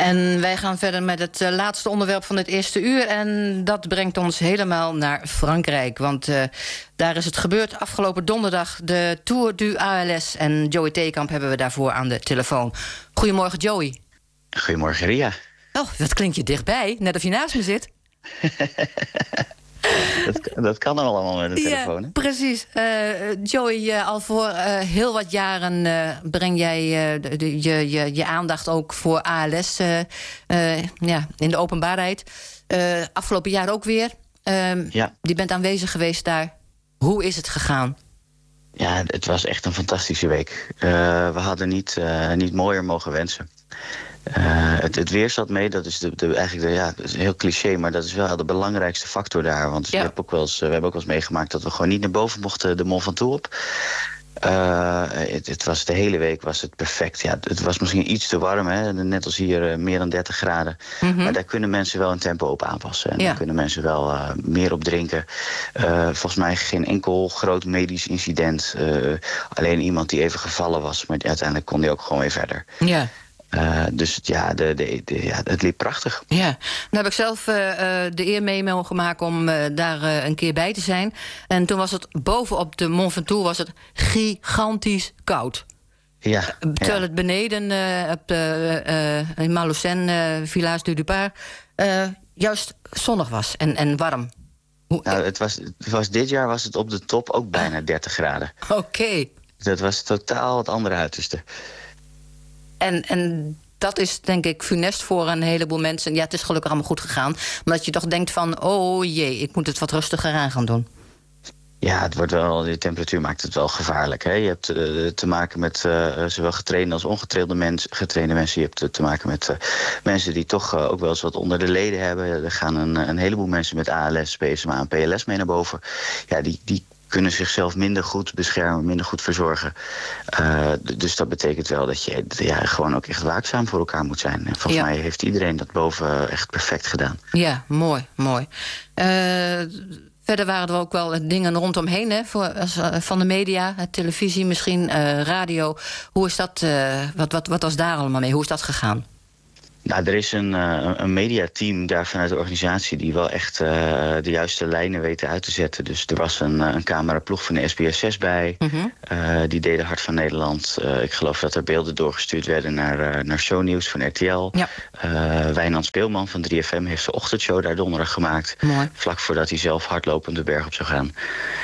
En wij gaan verder met het laatste onderwerp van dit eerste uur. En dat brengt ons helemaal naar Frankrijk. Want daar is het gebeurd afgelopen donderdag. De Tour du ALS. En Joey Theekamp hebben we daarvoor aan de telefoon. Goedemorgen, Joey. Goedemorgen, Ria. Oh, wat klinkt je dichtbij. Net of je naast me zit. Dat kan dan allemaal met de telefoon, hè? Precies. Joey, al voor heel wat jaren breng jij je aandacht ook voor ALS in de openbaarheid. Afgelopen jaar ook weer. Je bent aanwezig geweest daar. Hoe is het gegaan? Ja, het was echt een fantastische week. We hadden niet mooier mogen wensen. Het weer zat mee, dat is eigenlijk dat is heel cliché, maar dat is wel de belangrijkste factor daar. Want we hebben ook wel eens meegemaakt dat we gewoon niet naar boven mochten de Mont Ventoux op. De hele week was het perfect. Ja, het was misschien iets te warm, hè? Net als hier meer dan 30 graden. Mm-hmm. Maar daar kunnen mensen wel een tempo op aanpassen. En daar kunnen mensen wel meer op drinken. Volgens mij geen enkel groot medisch incident. Alleen iemand die even gevallen was, maar uiteindelijk kon die ook gewoon weer verder. Ja. Dus het liep prachtig. Ja, nou heb ik zelf de eer mee mogen maken om daar een keer bij te zijn. En toen was het bovenop de Mont Ventoux was het gigantisch koud. Ja. Terwijl het beneden in Malocène, Village du Dupart, juist zonnig was en warm. Nou, dit jaar was het op de top ook bijna 30 graden. Oké. Dat was totaal het andere uiterste. En dat is denk ik funest voor een heleboel mensen. Ja, het is gelukkig allemaal goed gegaan. Maar dat je toch denkt van, oh jee, ik moet het wat rustiger aan gaan doen. Ja, het wordt wel, de temperatuur maakt het wel gevaarlijk. Hè? Je hebt te maken met zowel getrainde als ongetrainde mensen. Je hebt te maken met mensen die toch ook wel eens wat onder de leden hebben. Er gaan een heleboel mensen met ALS, PSMA en PLS mee naar boven. Ja, die kunnen zichzelf minder goed beschermen, minder goed verzorgen. Dus dat betekent wel dat je gewoon ook echt waakzaam voor elkaar moet zijn. En volgens mij heeft iedereen dat boven echt perfect gedaan. Ja, mooi. Verder waren er ook wel dingen rondomheen, hè, van de media, televisie misschien, radio. Hoe is dat, wat was daar allemaal mee? Hoe is dat gegaan? Nou, er is een mediateam daar vanuit de organisatie die wel echt de juiste lijnen weten uit te zetten. Dus er was een cameraploeg van de SBS6 bij. Mm-hmm. Die deden Hart van Nederland. Ik geloof dat er beelden doorgestuurd werden naar Shownieuws van RTL. Ja. Wijnand Speelman van 3FM heeft zijn ochtendshow daar donderdag gemaakt. Mooi. Vlak voordat hij zelf hardlopend de berg op zou gaan.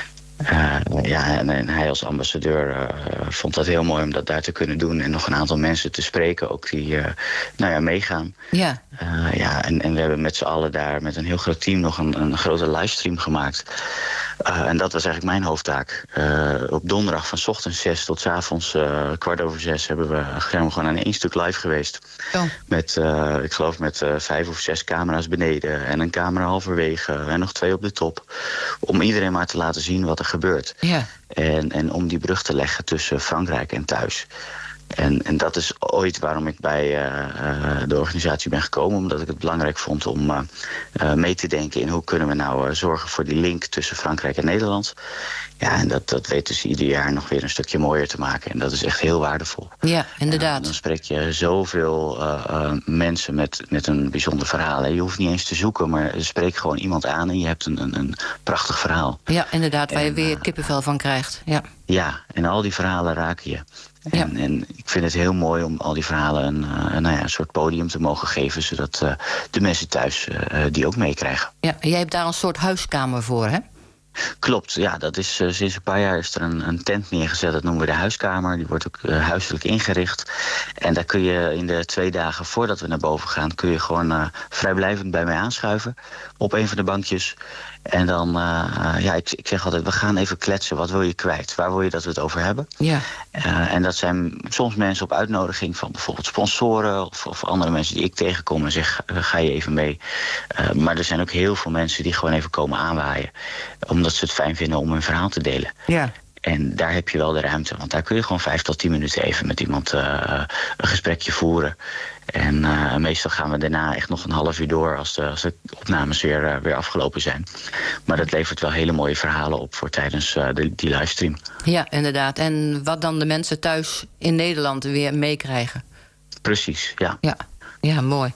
En hij als ambassadeur vond dat heel mooi om dat daar te kunnen doen. En nog een aantal mensen te spreken ook die meegaan. Ja. En we hebben met z'n allen daar met een heel groot team nog een grote livestream gemaakt. En dat was eigenlijk mijn hoofdtaak. Op donderdag van 's ochtends 6 tot 's avonds 6:15 zijn we gewoon aan één stuk live geweest. Oh. Ik geloof met 5 of 6 camera's beneden en een camera halverwege en nog 2 op de top. Om iedereen maar te laten zien wat er gebeurt. Ja. En om die brug te leggen tussen Frankrijk en thuis. En dat is ooit waarom ik bij de organisatie ben gekomen. Omdat ik het belangrijk vond om mee te denken in hoe kunnen we nou zorgen voor die link tussen Frankrijk en Nederland. Ja, en dat weten ze ieder jaar nog weer een stukje mooier te maken. En dat is echt heel waardevol. Ja, inderdaad. Dan spreek je zoveel mensen met een bijzonder verhaal. Je hoeft niet eens te zoeken, maar spreek gewoon iemand aan en je hebt een prachtig verhaal. Ja, inderdaad, waar je weer kippenvel van krijgt. Ja, en al die verhalen raken je. En ik vind het heel mooi om al die verhalen een soort podium te mogen geven, zodat de mensen thuis die ook meekrijgen. Ja, en jij hebt daar een soort huiskamer voor, hè? Klopt, ja, dat is sinds een paar jaar is er een tent neergezet, dat noemen we de huiskamer. Die wordt ook huiselijk ingericht. En daar kun je in de 2 dagen voordat we naar boven gaan, kun je gewoon vrijblijvend bij mij aanschuiven op een van de bankjes. En dan, ik zeg altijd, we gaan even kletsen. Wat wil je kwijt? Waar wil je dat we het over hebben? Ja. En dat zijn soms mensen op uitnodiging van bijvoorbeeld sponsoren of andere mensen die ik tegenkom en zeg, ga je even mee. Maar er zijn ook heel veel mensen die gewoon even komen aanwaaien. Omdat ze het fijn vinden om hun verhaal te delen. Ja. En daar heb je wel de ruimte. Want daar kun je gewoon 5 tot 10 minuten even met iemand een gesprekje voeren. En meestal gaan we daarna echt nog een half uur door als de opnames weer afgelopen zijn. Maar dat levert wel hele mooie verhalen op voor tijdens die livestream. Ja, inderdaad. En wat dan de mensen thuis in Nederland weer meekrijgen? Precies, ja. Ja, mooi.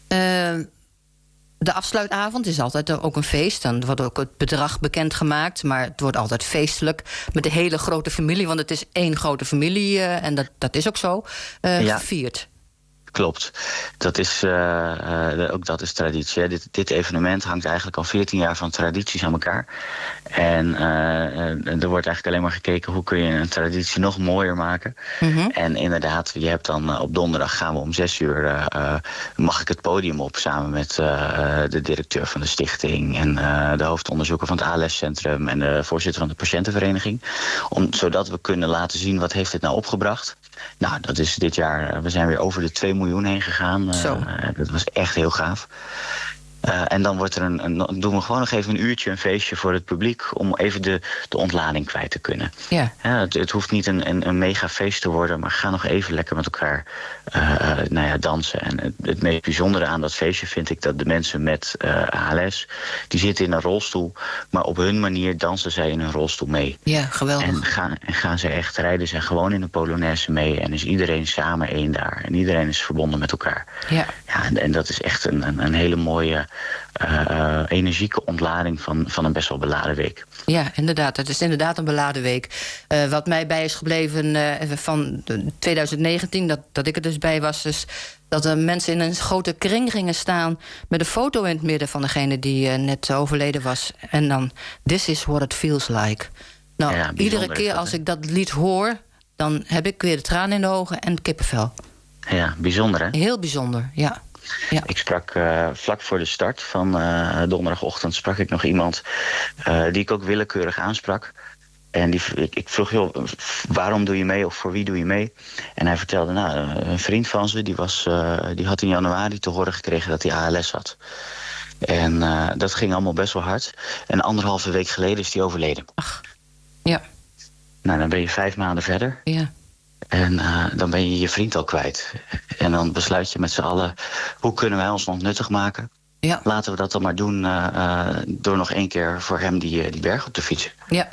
De afsluitavond is altijd ook een feest. Dan wordt ook het bedrag bekendgemaakt. Maar het wordt altijd feestelijk. Met de hele grote familie. Want het is één grote familie. En dat is ook zo. Gevierd. Klopt. Dat is, ook dat is traditie. Hè. Dit evenement hangt eigenlijk al 14 jaar van tradities aan elkaar. En er wordt eigenlijk alleen maar gekeken... hoe kun je een traditie nog mooier maken. Mm-hmm. En inderdaad, je hebt dan op donderdag gaan we om 6:00... mag ik het podium op samen met de directeur van de stichting... en de hoofdonderzoeker van het ALS-centrum... en de voorzitter van de patiëntenvereniging. Zodat we kunnen laten zien wat heeft dit nou opgebracht. Nou, dat is dit jaar... we zijn weer over de 2 miljoen heen gegaan. Dat was echt heel gaaf. En dan wordt doen we gewoon nog even een uurtje een feestje voor het publiek... om even de ontlading kwijt te kunnen. Ja. Het hoeft niet een mega feest te worden... maar ga nog even lekker met elkaar dansen. En het meest bijzondere aan dat feestje vind ik... dat de mensen met ALS, die zitten in een rolstoel... maar op hun manier dansen zij in een rolstoel mee. Ja, geweldig. En gaan ze echt rijden ze gewoon in een Polonaise mee... en is iedereen samen één daar. En iedereen is verbonden met elkaar. Ja. En dat is echt een hele mooie... energieke ontlading van een best wel beladen week. Ja, inderdaad. Het is inderdaad een beladen week. Wat mij bij is gebleven van 2019, dat ik er dus bij was... is dat er mensen in een grote kring gingen staan... met een foto in het midden van degene die net overleden was. En dan, this is what it feels like. Nou, ja, iedere keer als ik dat lied hoor... dan heb ik weer de tranen in de ogen en het kippenvel. Ja, bijzonder hè? Heel bijzonder, ja. Ja. Ik sprak vlak voor de start van donderdagochtend... sprak ik nog iemand die ik ook willekeurig aansprak. En ik vroeg, joh, waarom doe je mee of voor wie doe je mee? En hij vertelde, een vriend van ze... die had in januari te horen gekregen dat hij ALS had. En dat ging allemaal best wel hard. En 1,5 week geleden is hij overleden. Ach, ja. Nou, dan ben je 5 maanden verder. Ja. En dan ben je je vriend al kwijt. En dan besluit je met z'n allen... hoe kunnen wij ons nog nuttig maken? Ja. Laten we dat dan maar doen... door nog 1 keer voor hem die berg op te fietsen.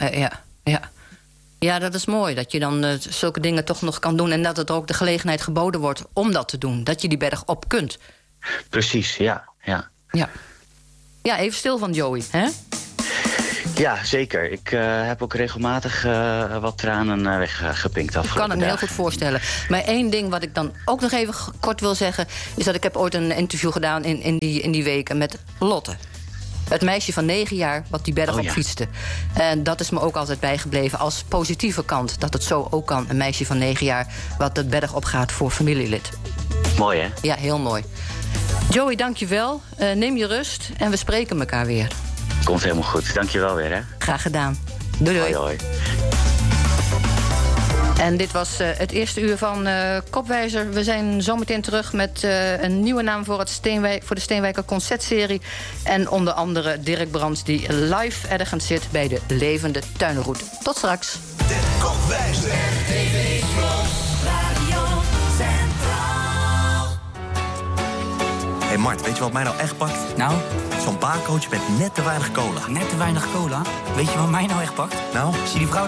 Ja, dat is mooi. Dat je dan zulke dingen toch nog kan doen... en dat er ook de gelegenheid geboden wordt om dat te doen. Dat je die berg op kunt. Precies, ja. Ja, even stil van Joey, hè? Ja, zeker. Ik heb ook regelmatig wat tranen weggepinkt afgelopen dagen. Ik kan het me heel goed voorstellen. Maar 1 ding wat ik dan ook nog even kort wil zeggen... is dat ik heb ooit een interview gedaan in die weken met Lotte. Het meisje van 9 jaar wat die berg op fietste. En dat is me ook altijd bijgebleven als positieve kant. Dat het zo ook kan, een meisje van 9 jaar... wat de berg opgaat voor familielid. Mooi, hè? Ja, heel mooi. Joey, dank je wel. Neem je rust en we spreken elkaar weer. Komt helemaal goed. Dank je wel weer, hè? Graag gedaan. Doei, doei. Hoi. En dit was het eerste uur van Kopwijzer. We zijn zometeen terug met een nieuwe naam voor de Steenwijker Concertserie. En onder andere Dirk Brands, die live ergens zit bij de Levende Tuinenroute. Tot straks. De Kopwijzer. TV Radio Centraal. Hey Mart, weet je wat mij nou echt pakt? Nou? Zo'n baarcoach met net te weinig cola. Net te weinig cola? Weet je wat mij nou echt pakt? Nou? Zie die vrouw